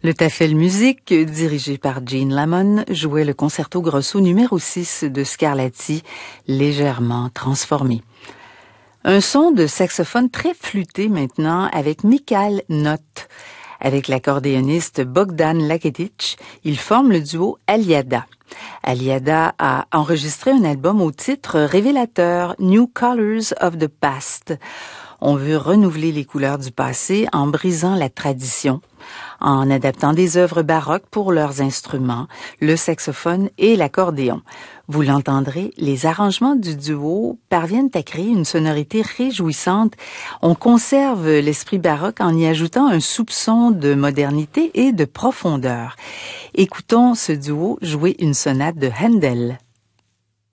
Le Tafel Musique, dirigé par Gene Lamon, jouait le concerto grosso numéro 6 de Scarlatti, légèrement transformé. Un son de saxophone très flûté maintenant avec Michael Knott. Avec l'accordéoniste Bogdan Laketic, ils forment le duo Aliada. Aliada a enregistré un album au titre révélateur New Colors of the Past. On veut renouveler les couleurs du passé en brisant la tradition, en adaptant des œuvres baroques pour leurs instruments, le saxophone et l'accordéon. Vous l'entendrez, les arrangements du duo parviennent à créer une sonorité réjouissante. On conserve l'esprit baroque en y ajoutant un soupçon de modernité et de profondeur. Écoutons ce duo jouer une sonate de Handel.